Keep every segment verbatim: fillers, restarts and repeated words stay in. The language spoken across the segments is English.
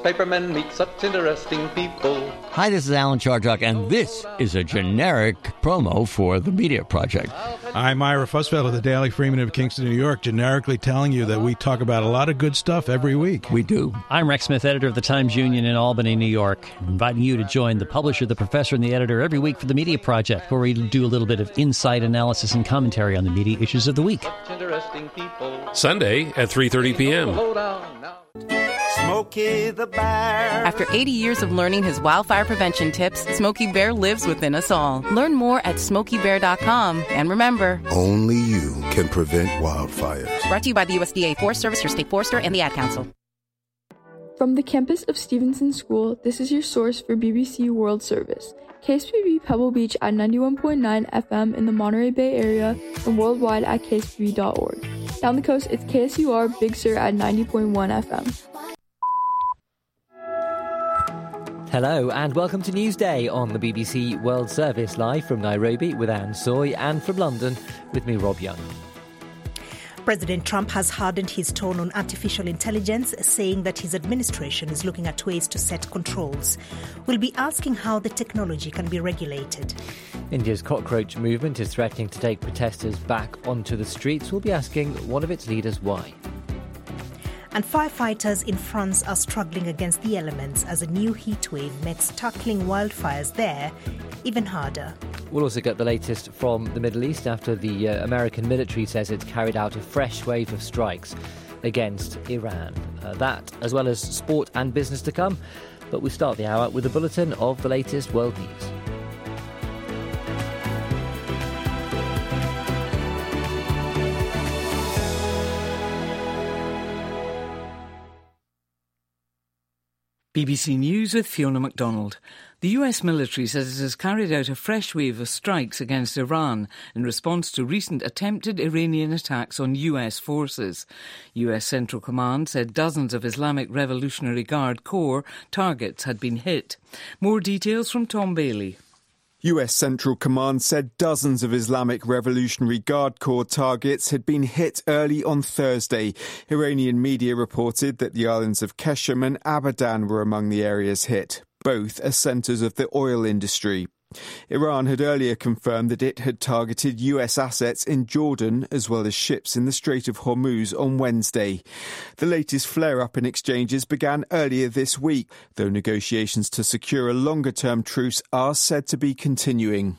Papermen meet such interesting people. Hi, this is Alan Chardock, and this is a generic promo for the Media Project. I'm Ira Fussfeld of the Daily Freeman of Kingston, New York, generically telling you that we talk about a lot of good stuff every week. We do. I'm Rex Smith, editor of the Times Union in Albany, New York, inviting you to join the publisher, the professor, and the editor every week for the Media Project, where we do a little bit of insight, analysis, and commentary on the media issues of the week. Interesting people. Sunday at three thirty p.m. Smokey the Bear. After eighty years of learning his wildfire prevention tips, Smokey Bear lives within us all. Learn more at smokey bear dot com. And remember, only you can prevent wildfires. Brought to you by the U S D A Forest Service, your state forester, and the Ad Council. From the campus of Stevenson School, this is your source for B B C World Service. K S B B Pebble Beach at ninety-one point nine F M in the Monterey Bay area and worldwide at k s b b dot org. Down the coast, it's K S U R Big Sur at ninety point one F M. Hello and welcome to Newsday on the B B C World Service, live from Nairobi with Anne Soy and from London with me, Rob Young. President Trump has hardened his tone on artificial intelligence, saying that his administration is looking at ways to set controls. We'll be asking how the technology can be regulated. India's cockroach movement is threatening to take protesters back onto the streets. We'll be asking one of its leaders why. And firefighters in France are struggling against the elements as a new heatwave makes tackling wildfires there even harder. We'll also get the latest from the Middle East after the uh, American military says it's carried out a fresh wave of strikes against Iran. Uh, that, as well as sport and business to come. But we start the hour with a bulletin of the latest world news. B B C News with Fiona MacDonald. The U S military says it has carried out a fresh wave of strikes against Iran in response to recent attempted Iranian attacks on U S forces. U S Central Command said dozens of Islamic Revolutionary Guard Corps targets had been hit. More details from Tom Bailey. U S Central Command said dozens of Islamic Revolutionary Guard Corps targets had been hit early on Thursday. Iranian media reported that the islands of Qeshm and Abadan were among the areas hit. Both are centres of the oil industry. Iran had earlier confirmed that it had targeted U S assets in Jordan as well as ships in the Strait of Hormuz on Wednesday. The latest flare-up in exchanges began earlier this week, though negotiations to secure a longer-term truce are said to be continuing.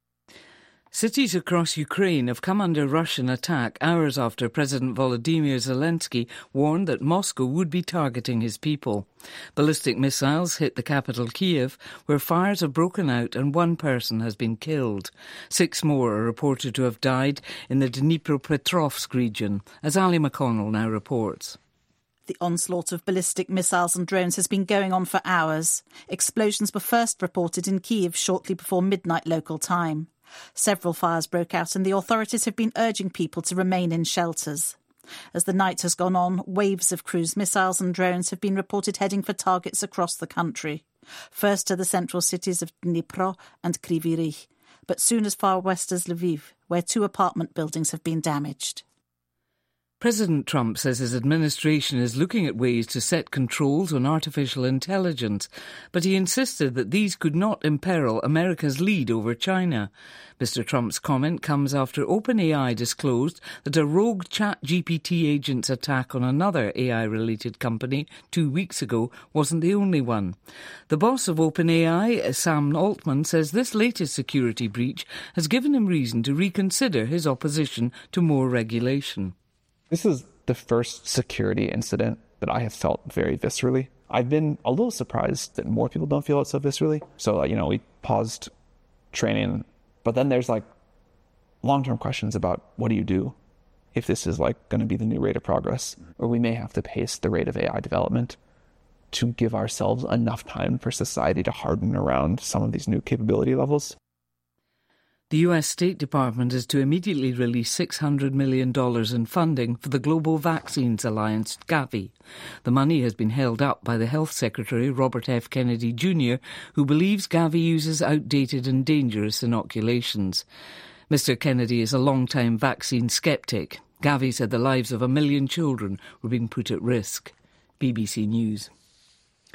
Cities across Ukraine have come under Russian attack hours after President Volodymyr Zelensky warned that Moscow would be targeting his people. Ballistic missiles hit the capital Kiev, where fires have broken out and one person has been killed. Six more are reported to have died in the Dnipropetrovsk region, as Ali McConnell now reports. The onslaught of ballistic missiles and drones has been going on for hours. Explosions were first reported in Kiev shortly before midnight local time. Several fires broke out and the authorities have been urging people to remain in shelters. As the night has gone on, waves of cruise missiles and drones have been reported heading for targets across the country. First to the central cities of Dnipro and Kryvyi Rih, but soon as far west as Lviv, where two apartment buildings have been damaged. President Trump says his administration is looking at ways to set controls on artificial intelligence, but he insisted that these could not imperil America's lead over China. Mister Trump's comment comes after OpenAI disclosed that a rogue ChatGPT agent's attack on another A I-related company two weeks ago wasn't the only one. The boss of OpenAI, Sam Altman, says this latest security breach has given him reason to reconsider his opposition to more regulation. This is the first security incident that I have felt very viscerally. I've been a little surprised that more people don't feel it so viscerally. So, uh, you know, we paused training, but then there's like long-term questions about what do you do if this is like going to be the new rate of progress, or we may have to pace the rate of A I development to give ourselves enough time for society to harden around some of these new capability levels. The U S State Department is to immediately release six hundred million dollars in funding for the Global Vaccines Alliance, Gavi. The money has been held up by the Health Secretary, Robert F. Kennedy Junior, who believes Gavi uses outdated and dangerous inoculations. Mister Kennedy is a long-time vaccine sceptic. Gavi said the lives of a million children were being put at risk. B B C News.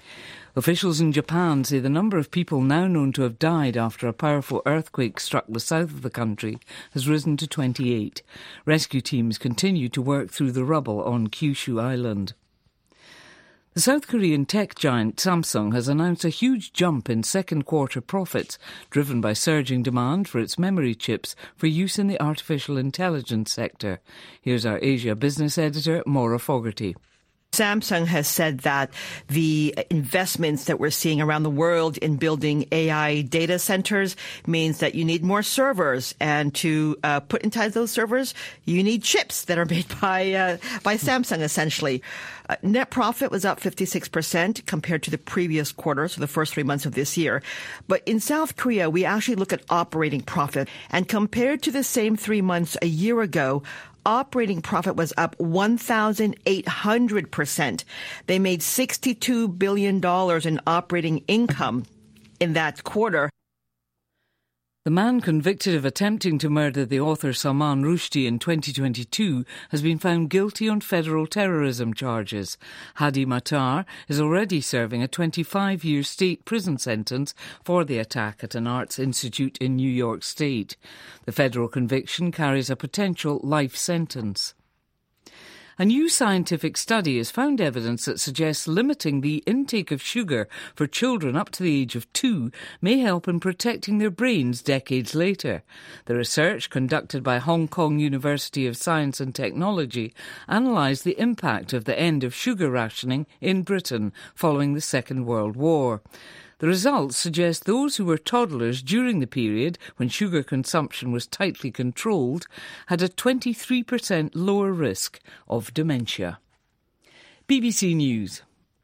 Officials in Japan say the number of people now known to have died after a powerful earthquake struck the south of the country has risen to twenty-eight. Rescue teams continue to work through the rubble on Kyushu Island. The South Korean tech giant Samsung has announced a huge jump in second quarter profits, driven by surging demand for its memory chips for use in the artificial intelligence sector. Here's our Asia business editor, Maura Fogarty. Samsung has said that the investments that we're seeing around the world in building A I data centers means that you need more servers. And to uh, put inside those servers, you need chips that are made by uh, by Samsung, essentially. Uh, net profit was up fifty-six percent compared to the previous quarter, so the first three months of this year. But in South Korea, we actually look at operating profit. And compared to the same three months a year ago, operating profit was up one thousand eight hundred percent. They made sixty-two billion dollars in operating income in that quarter. The man convicted of attempting to murder the author Salman Rushdie in twenty twenty-two has been found guilty on federal terrorism charges. Hadi Matar is already serving a twenty-five-year state prison sentence for the attack at an arts institute in New York State. The federal conviction carries a potential life sentence. A new scientific study has found evidence that suggests limiting the intake of sugar for children up to the age of two may help in protecting their brains decades later. The research, conducted by Hong Kong University of Science and Technology, analysed the impact of the end of sugar rationing in Britain following the Second World War. The results suggest those who were toddlers during the period when sugar consumption was tightly controlled had a twenty-three percent lower risk of dementia. B B C News.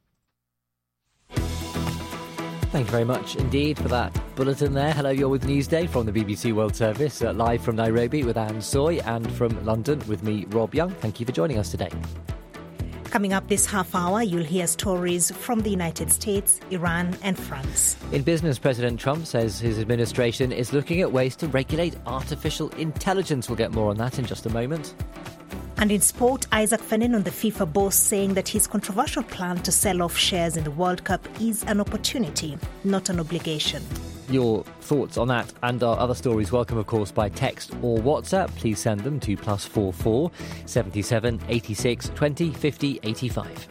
Thank you very much indeed for that bulletin there. Hello, you're with Newsday from the B B C World Service, uh, live from Nairobi with Anne Soy, and from London with me, Rob Young. Thank you for joining us today. Coming up this half hour, you'll hear stories from the United States, Iran and France. In business, President Trump says his administration is looking at ways to regulate artificial intelligence. We'll get more on that in just a moment. And in sport, Isaac Fennin on the FIFA boss saying that his controversial plan to sell off shares in the World Cup is an opportunity, not an obligation. Your thoughts on that and our other stories welcome, of course, by text or WhatsApp. Please send them to plus four four seventy seven eighty six twenty fifty eighty five.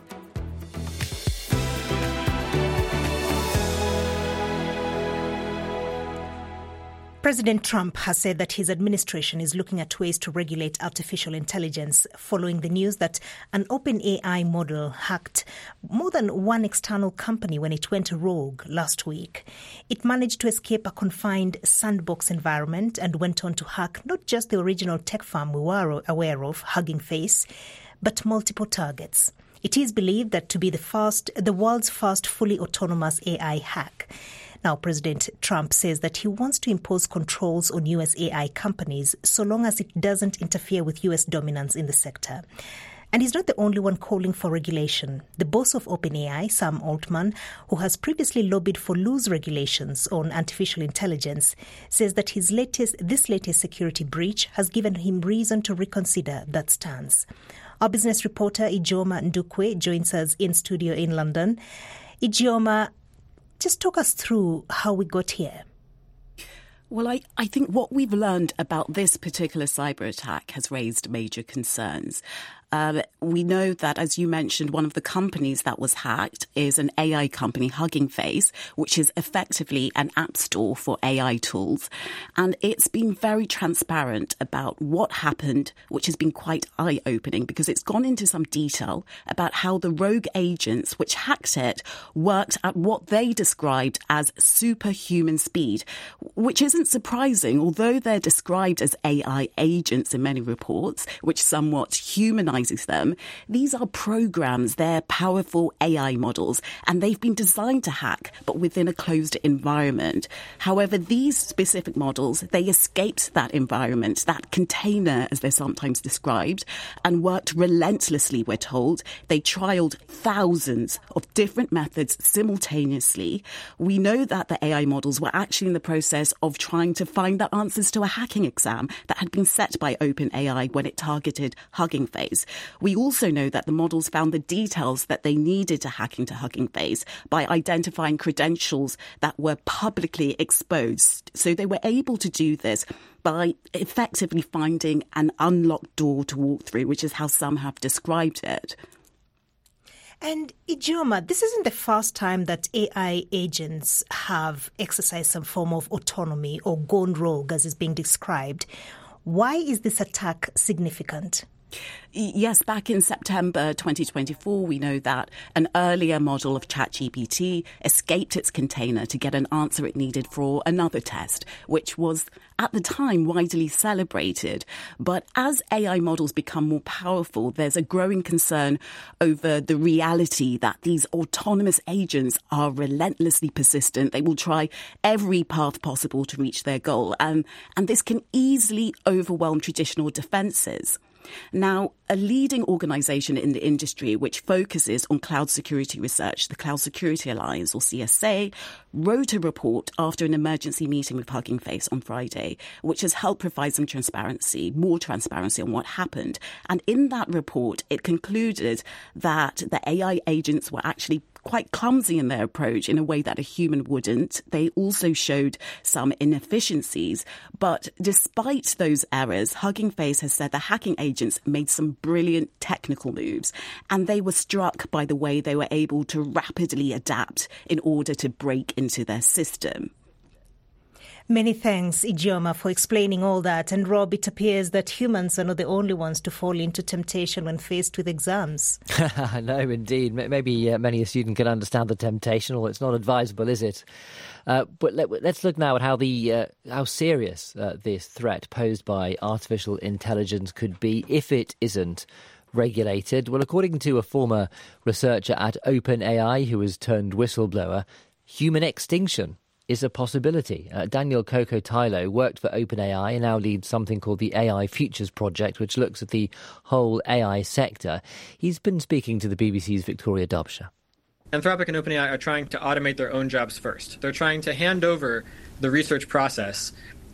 President Trump has said that his administration is looking at ways to regulate artificial intelligence following the news that an OpenAI model hacked more than one external company when it went rogue last week. It managed to escape a confined sandbox environment and went on to hack not just the original tech firm we were aware of, Hugging Face, but multiple targets. It is believed that to be the first, the world's first fully autonomous A I hack. Now, President Trump says that he wants to impose controls on U S A I companies so long as it doesn't interfere with U S dominance in the sector. And he's not the only one calling for regulation. The boss of OpenAI, Sam Altman, who has previously lobbied for loose regulations on artificial intelligence, says that his latest, this latest security breach has given him reason to reconsider that stance. Our business reporter, Ijeoma Ndukwe, joins us in studio in London. Ijeoma, just talk us through how we got here. Well, I, I think what we've learned about this particular cyber attack has raised major concerns. Uh, we know that, as you mentioned, one of the companies that was hacked is an A I company, Hugging Face, which is effectively an app store for A I tools. And it's been very transparent about what happened, which has been quite eye-opening because it's gone into some detail about how the rogue agents which hacked it worked at what they described as superhuman speed, which isn't surprising, although they're described as A I agents in many reports, which somewhat humanize them. These are programs, they're powerful A I models, and they've been designed to hack, but within a closed environment. However, these specific models, they escaped that environment, that container, as they're sometimes described, and worked relentlessly, we're told. They trialed thousands of different methods simultaneously. We know that the A I models were actually in the process of trying to find the answers to a hacking exam that had been set by OpenAI when it targeted Hugging Face. We also know that the models found the details that they needed to hack into Hugging Face by identifying credentials that were publicly exposed. So they were able to do this by effectively finding an unlocked door to walk through, which is how some have described it. And Ijeoma, this isn't the first time that A I agents have exercised some form of autonomy or gone rogue, as is being described. Why is this attack significant? Yes, back in September twenty twenty-four, we know that an earlier model of ChatGPT escaped its container to get an answer it needed for another test, which was at the time widely celebrated. But as A I models become more powerful, there's a growing concern over the reality that these autonomous agents are relentlessly persistent. They will try every path possible to reach their goal. And, and this can easily overwhelm traditional defenses. Now, a leading organisation in the industry which focuses on cloud security research, the Cloud Security Alliance, or C S A, wrote a report after an emergency meeting with Hugging Face on Friday, which has helped provide some transparency, more transparency on what happened. And in that report, it concluded that the A I agents were actually quite clumsy in their approach in a way that a human wouldn't. They also showed some inefficiencies. But despite those errors, Hugging Face has said the hacking agents made some brilliant technical moves, and they were struck by the way they were able to rapidly adapt in order to break into their system. Many thanks, Ijeoma, for explaining all that. And Rob, it appears that humans are not the only ones to fall into temptation when faced with exams. No, indeed. Maybe uh, many a student can understand the temptation, or it's not advisable, is it? Uh, but let, let's look now at how the uh, how serious uh, this threat posed by artificial intelligence could be if it isn't regulated. Well, according to a former researcher at OpenAI who has turned whistleblower, human extinction is a possibility. Uh, Daniel Kokotailo worked for OpenAI and now leads something called the A I Futures Project, which looks at the whole A I sector. He's been speaking to the B B C's Victoria Dobsha. Anthropic and OpenAI are trying to automate their own jobs first. They're trying to hand over the research process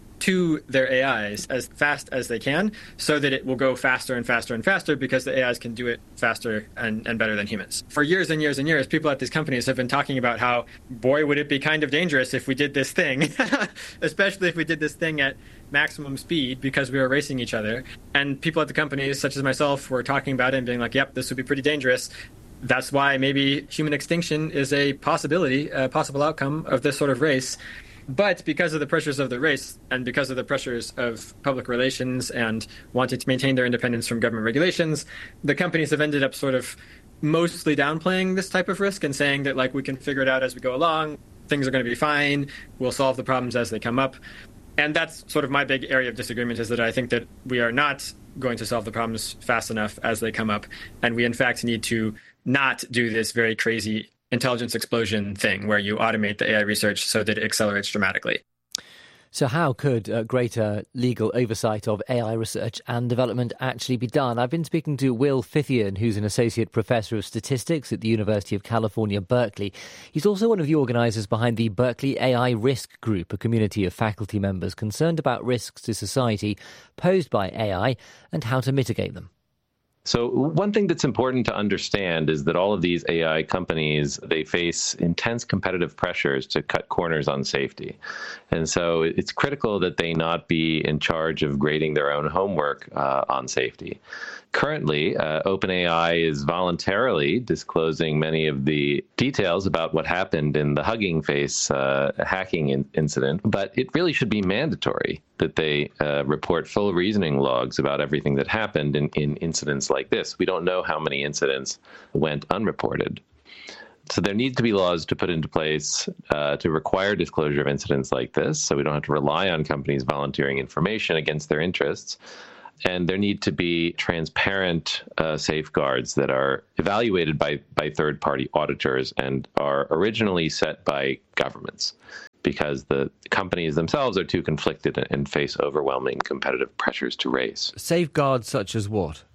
to their A Is as fast as they can so that it will go faster and faster and faster because the A Is can do it faster and, and better than humans. For years and years and years, people at these companies have been talking about how, boy, would it be kind of dangerous if we did this thing, especially if we did this thing at maximum speed because we were racing each other. And people at the companies, such as myself, were talking about it and being like, yep, this would be pretty dangerous. That's why maybe human extinction is a possibility, a possible outcome of this sort of race. But because of the pressures of the race and because of the pressures of public relations and wanting to maintain their independence from government regulations, the companies have ended up sort of mostly downplaying this type of risk and saying that, like, we can figure it out as we go along. Things are going to be fine. We'll solve the problems as they come up. And that's sort of my big area of disagreement, is that I think that we are not going to solve the problems fast enough as they come up. And we, in fact, need to not do this very crazy intelligence explosion thing where you automate the A I research so that it accelerates dramatically. So how could uh, greater legal oversight of A I research and development actually be done? I've been speaking to Will Fithian, who's an associate professor of statistics at the University of California, Berkeley. He's also one of the organisers behind the Berkeley A I Risk Group, a community of faculty members concerned about risks to society posed by A I and how to mitigate them. So one thing that's important to understand is that all of these A I companies, they face intense competitive pressures to cut corners on safety. And so it's critical that they not be in charge of grading their own homework uh, on safety. Currently, uh, OpenAI is voluntarily disclosing many of the details about what happened in the Hugging Face uh, hacking in- incident, but it really should be mandatory that they uh, report full reasoning logs about everything that happened in, in incidents like this. We don't know how many incidents went unreported. So there needs to be laws to put into place uh, to require disclosure of incidents like this, so we don't have to rely on companies volunteering information against their interests. And there need to be transparent uh, safeguards that are evaluated by, by third-party auditors and are originally set by governments, because the companies themselves are too conflicted and face overwhelming competitive pressures to race. Safeguards such as what?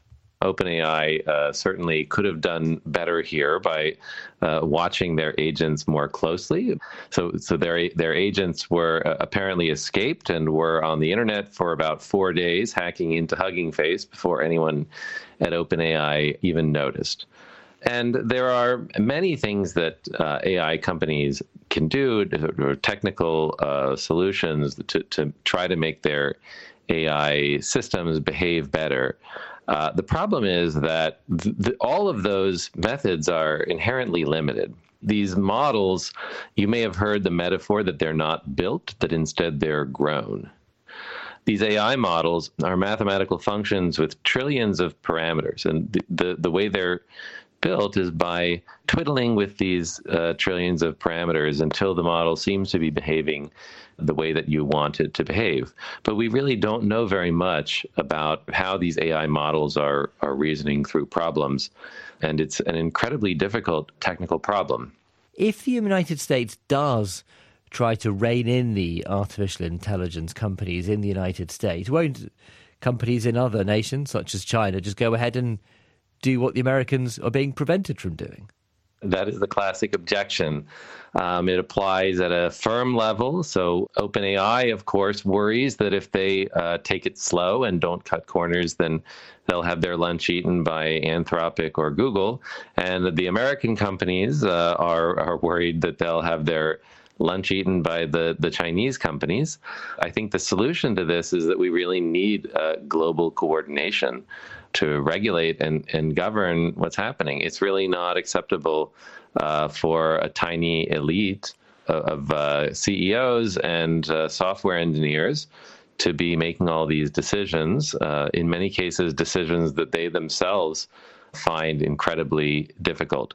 OpenAI uh, certainly could have done better here by uh, watching their agents more closely. So, so their their agents were uh, apparently escaped and were on the internet for about four days, hacking into Hugging Face before anyone at OpenAI even noticed. And there are many things that uh, A I companies can do, or technical uh, solutions to, to try to make their A I systems behave better. Uh, the problem is that th- th- all of those methods are inherently limited. These models, you may have heard the metaphor that they're not built, that instead they're grown. These A I models are mathematical functions with trillions of parameters, and the, the, the way they're built is by twiddling with these uh, trillions of parameters until the model seems to be behaving the way that you want it to behave. But we really don't know very much about how these A I models are, are reasoning through problems, and it's an incredibly difficult technical problem. If the United States does try to rein in the artificial intelligence companies in the United States, won't companies in other nations, such as China, just go ahead and do what the Americans are being prevented from doing? That is the classic objection. Um, it applies at a firm level. So OpenAI, of course, worries that if they uh, take it slow and don't cut corners, then they'll have their lunch eaten by Anthropic or Google. And the American companies uh, are, are worried that they'll have their lunch eaten by the, the Chinese companies. I think the solution to this is that we really need uh, global coordination to regulate and, and govern what's happening. It's really not acceptable uh, for a tiny elite of, of uh, C E Os and uh, software engineers to be making all these decisions, uh, in many cases, decisions that they themselves find incredibly difficult.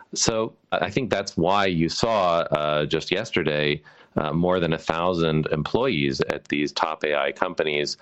So I think that's why you saw uh, just yesterday uh, more than a thousand employees at these top A I companies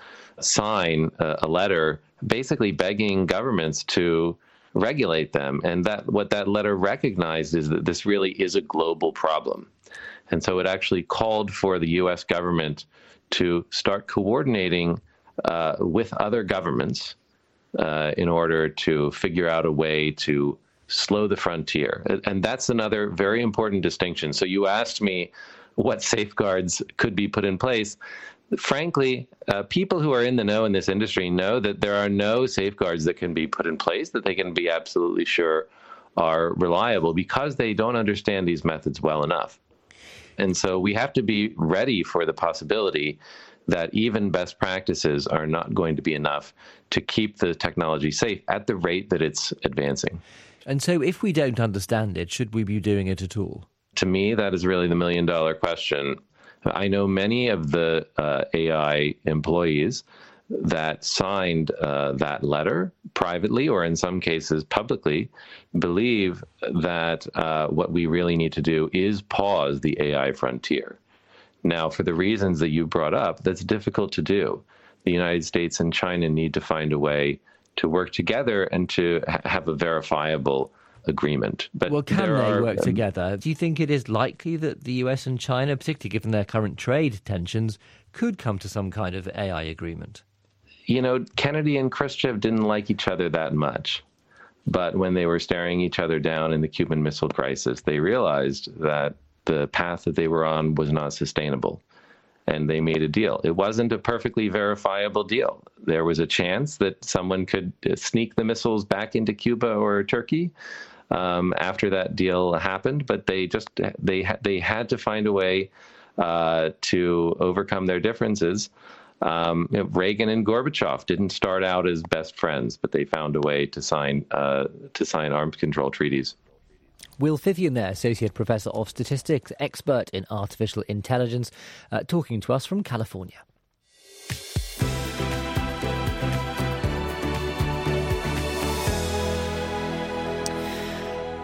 sign a, a letter basically begging governments to regulate them. And that what that letter recognized is that this really is a global problem. And so it actually called for the U S government to start coordinating uh, with other governments uh, in order to figure out a way to slow the frontier. And that's another very important distinction. So you asked me what safeguards could be put in place. Frankly, uh, people who are in the know in this industry know that there are no safeguards that can be put in place that they can be absolutely sure are reliable because they don't understand these methods well enough. And so we have to be ready for the possibility that even best practices are not going to be enough to keep the technology safe at the rate that it's advancing. And so if we don't understand it, should we be doing it at all? To me, that is really the million dollar question. I know many of the uh, A I employees that signed uh, that letter privately, or in some cases publicly, believe that uh, what we really need to do is pause the A I frontier. Now, for the reasons that you brought up, that's difficult to do. The United States and China need to find a way to work together and to ha- have a verifiable agreement. But well, can there they are, work um, together? Do you think it is likely that the U S and China, particularly given their current trade tensions, could come to some kind of A I agreement? You know, Kennedy and Khrushchev didn't like each other that much. But when they were staring each other down in the Cuban Missile Crisis, they realized that the path that they were on was not sustainable. And they made a deal. It wasn't a perfectly verifiable deal. There was a chance that someone could sneak the missiles back into Cuba or Turkey um, after that deal happened, but they just they ha- they had to find a way uh, to overcome their differences. Um, you know, Reagan and Gorbachev didn't start out as best friends, but they found a way to sign uh, to sign arms control treaties. Will Fithian there, Associate Professor of Statistics, expert in artificial intelligence, uh, talking to us from California.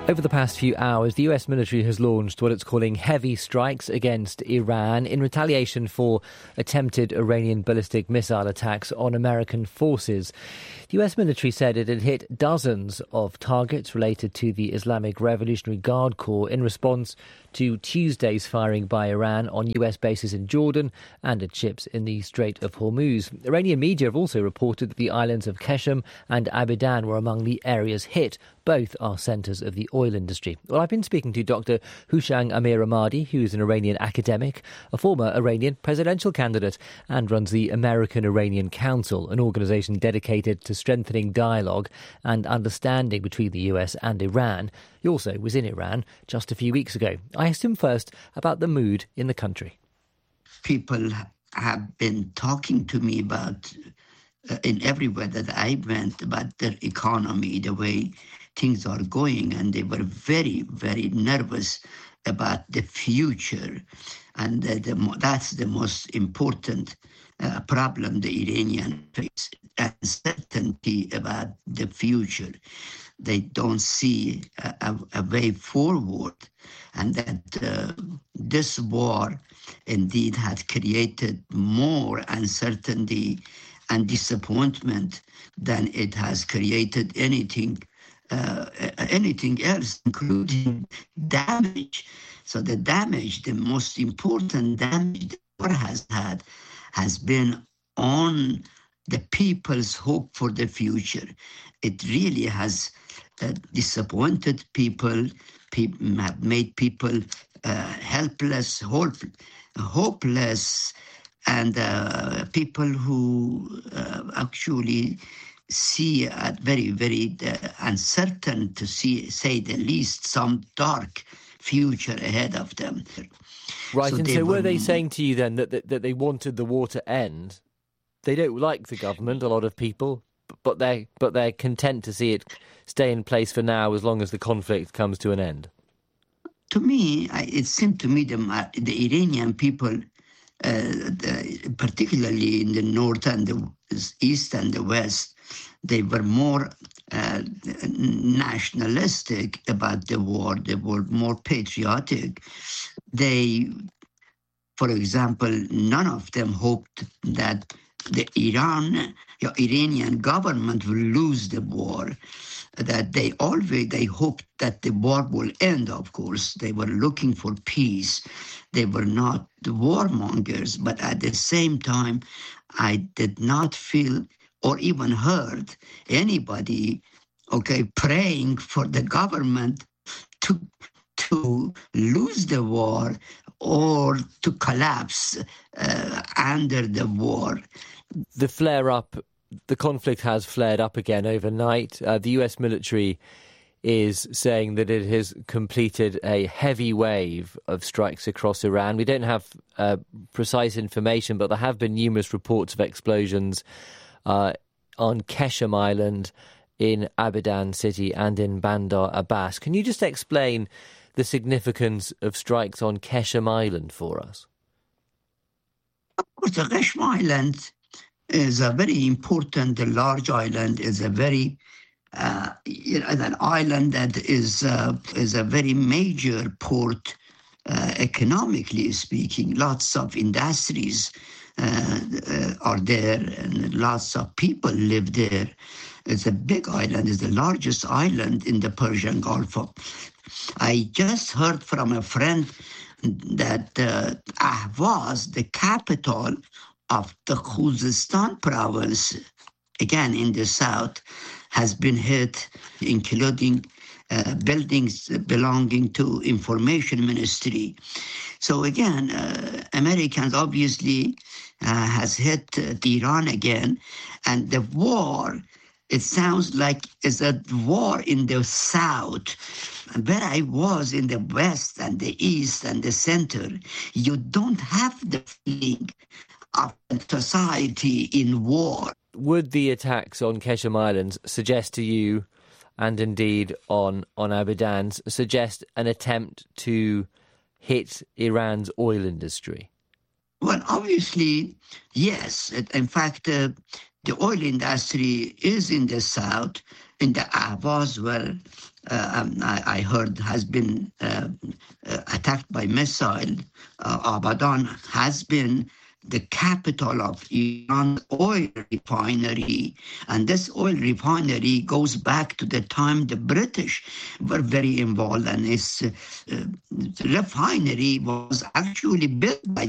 Over the past few hours, the U S military has launched what it's calling heavy strikes against Iran in retaliation for attempted Iranian ballistic missile attacks on American forces. The U S military said it had hit dozens of targets related to the Islamic Revolutionary Guard Corps in response to Tuesday's firing by Iran on U S bases in Jordan and at ships in the Strait of Hormuz. Iranian media have also reported that the islands of Qeshm and Abidan were among the areas hit. Both are centres of the oil industry. Well, I've been speaking to Doctor Hushang Amir Ahmadi, who is an Iranian academic, a former Iranian presidential candidate, and runs the American-Iranian Council, an organisation dedicated to strengthening dialogue and understanding between the U S and Iran. He also was in Iran just a few weeks ago. I asked him first about the mood in the country. People have been talking to me about, uh, in everywhere that I went, about their economy, the way things are going, and they were very, very nervous about the future. And the, the, that's the most important uh, problem the Iranians face, uncertainty about the future. They don't see a, a way forward, and that uh, this war indeed had created more uncertainty and disappointment than it has created anything uh, anything else, including damage. So the damage, the most important damage the war has had, has been on the people's hope for the future. It really has uh, disappointed people, people have made people uh, helpless, hope, hopeless, and uh, people who uh, actually see a very, very uh, uncertain, to see, say the least, some dark future ahead of them. Right, so and they so were were, they saying to you then that, that, that they wanted the war to end? They don't like the government, a lot of people, but they but they're content to see it stay in place for now as long as the conflict comes to an end. To me, I, it seemed to me the, the Iranian people, uh, the, particularly in the north and the east and the west, they were more uh, nationalistic about the war. They were more patriotic. They, for example, none of them hoped that the Iran, the Iranian government will lose the war. That they always, they hoped that the war will end, of course. They were looking for peace. They were not the warmongers, but at the same time, I did not feel or even heard anybody, okay, praying for the government to, to lose the war or to collapse uh, under the war. The flare-up, the conflict has flared up again overnight. Uh, the U S military is saying that it has completed a heavy wave of strikes across Iran. We don't have uh, precise information, but there have been numerous reports of explosions uh, on Qeshm Island, in Abidan City and in Bandar Abbas. Can you just explain the significance of strikes on Qeshm Island for us? Of course, the Qeshm Island is a very important, the large island is a very, uh, you know, an island that is, uh, is a very major port, uh, economically speaking. Lots of industries uh, uh, are there and lots of people live there. It's a big island, it's the largest island in the Persian Gulf. I just heard from a friend that uh, Ahvaz, the capital of the Khuzestan province, again in the south, has been hit, including uh, buildings belonging to Information Ministry. So again, uh, Americans obviously uh, has hit uh, Iran again, and the war, it sounds like it's a war in the south. Where I was in the west and the east and the center, you don't have the feeling of society in war. Would the attacks on Qeshm Islands suggest to you, and indeed on, on Abidan, suggest an attempt to hit Iran's oil industry? Well, obviously, yes. In fact, uh, The oil industry is in the south, in the Ahvaz, where uh, um, I, I heard has been uh, uh, attacked by missile. Uh, Abadan has been the capital of Iran's oil refinery. And this oil refinery goes back to the time the British were very involved. And its uh, refinery was actually built by